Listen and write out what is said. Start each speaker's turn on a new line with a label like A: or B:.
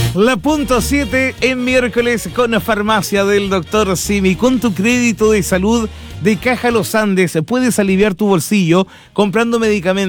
A: La punto 7 en miércoles con la farmacia del Dr. Simi. Con tu crédito de salud de Caja Los Andes puedes aliviar tu bolsillo comprando medicamentos